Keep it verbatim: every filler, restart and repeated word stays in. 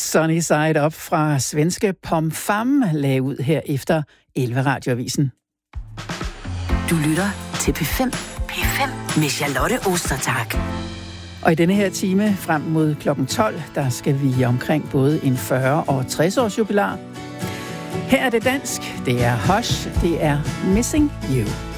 Sunny Side Up fra svenske Pom Fam lagde ud her efter elleve Radioavisen. Du lytter til P fem. P fem med Charlotte Ostertag. Og i denne her time frem mod klokken tolv, der skal vi omkring både en fyrre- og tres-års jubilar. Her er det dansk, det er Hush, det er Missing You.